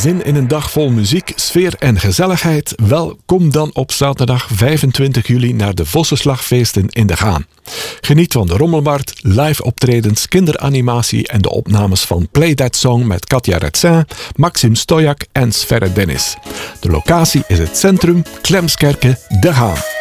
Zin in een dag vol muziek, sfeer en gezelligheid? Wel, kom dan op zaterdag 25 juli naar de Vossenslagfeesten in De Gaan. Geniet van de rommelmarkt, live optredens, kinderanimatie en de opnames van Play That Song met Katja Retsin, Maxim Stojak en Sverre Dennis. De locatie is het centrum, Klemskerke, De Gaan.